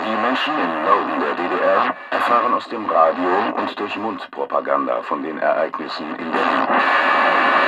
Die Menschen im Norden der DDR erfahren aus dem Radio und durch Mundpropaganda von den Ereignissen in Berlin.